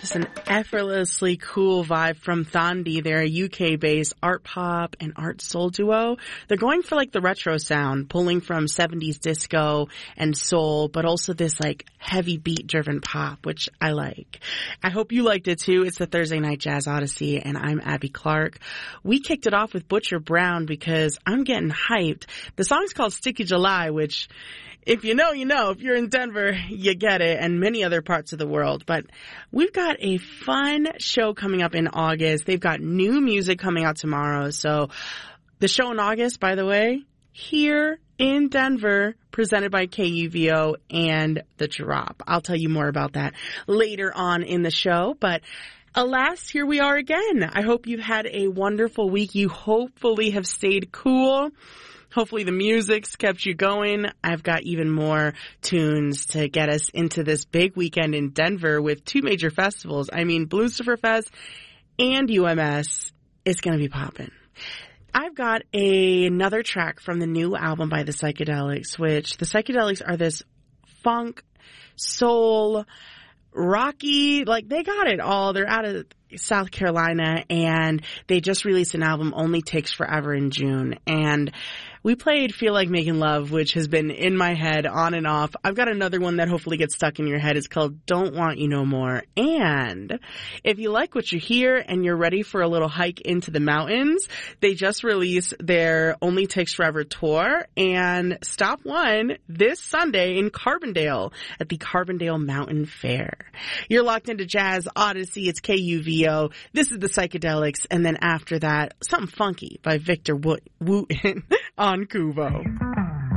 just an effortlessly cool vibe from Thandi. They're a UK-based art pop and art soul duo. They're going for like the retro sound, pulling from 70s disco and soul, but also this like heavy beat-driven pop, which I like. I hope you liked it too. It's the Thursday Night Jazz Odyssey, and I'm Abby Clark. We kicked it off with Butcher Brown because I'm getting hyped. The song's called Sticky July, which... if you know, you know. If you're in Denver, you get it, and many other parts of the world. But we've got a fun show coming up in August. They've got new music coming out tomorrow. So the show in August, by the way, here in Denver, presented by KUVO and The Drop. I'll tell you more about that later on in the show. But alas, here we are again. I hope you've had a wonderful week. You hopefully have stayed cool. Hopefully the music's kept you going. I've got even more tunes to get us into this big weekend in Denver with two major festivals. I mean, Bluecifer Fest and UMS. It's going to be popping. I've got another track from the new album by the Psychedelics, which the Psychedelics are this funk, soul, rocky, like they got it all. They're out of South Carolina, and they just released an album, Only Takes Forever, in June. And we played Feel Like Making Love, which has been in my head on and off. I've got another one that hopefully gets stuck in your head. It's called Don't Want You No More. And if you like what you hear and you're ready for a little hike into the mountains, they just released their Only Takes Forever tour, and stop one this Sunday in Carbondale at the Carbondale Mountain Fair. You're locked into Jazz Odyssey. It's KUVO. This is the Psychedelics. And then after that, something funky by Victor Wooten on Kuvo.